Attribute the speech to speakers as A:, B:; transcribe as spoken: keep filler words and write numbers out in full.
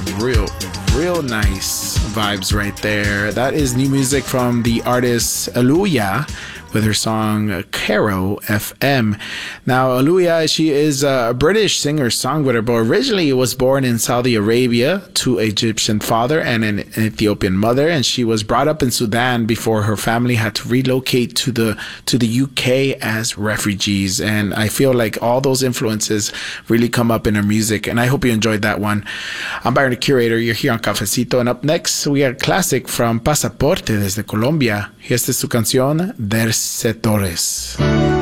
A: real, real nice vibes right there. That is new music from the artist Aluya with her song Caro F M. Now, Aluya, she is a British singer-songwriter, but originally was born in Saudi Arabia to an Egyptian father and an Ethiopian mother, and she was brought up in Sudan before her family had to relocate to the to the U K as refugees. And I feel like all those influences really come up in her music, and I hope you enjoyed that one. I'm Byron, the Curator. You're here on Cafecito, and up next, we got a classic from Pasaporte desde Colombia. Y esta es su canción, Dercetores.